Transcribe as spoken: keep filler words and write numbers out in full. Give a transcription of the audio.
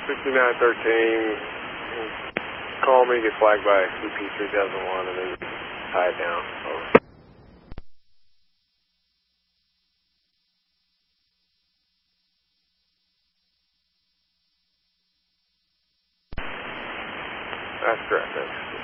sixty-nine thirteen, call me, get flagged by C P three thousand one, and then tie it down. Over. That's correct, thanks.